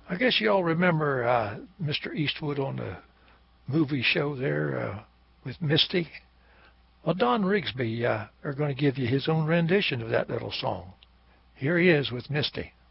I guess you all remember Mr. Eastwood on the movie show there with Misty. Well, Don Rigsby are going to give you his own rendition of that little song. Here he is with Misty.